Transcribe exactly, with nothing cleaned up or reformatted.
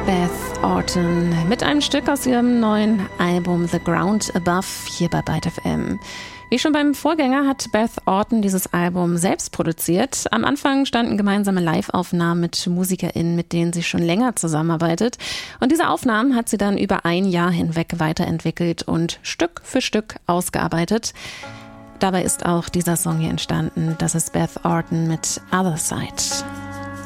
Beth Orton mit einem Stück aus ihrem neuen Album The Ground Above hier bei Byte F M. Wie schon beim Vorgänger hat Beth Orton dieses Album selbst produziert. Am Anfang standen gemeinsame Live-Aufnahmen mit MusikerInnen, mit denen sie schon länger zusammenarbeitet. Und diese Aufnahmen hat sie dann über ein Jahr hinweg weiterentwickelt und Stück für Stück ausgearbeitet. Dabei ist auch dieser Song hier entstanden. Das ist Beth Orton mit Other Side.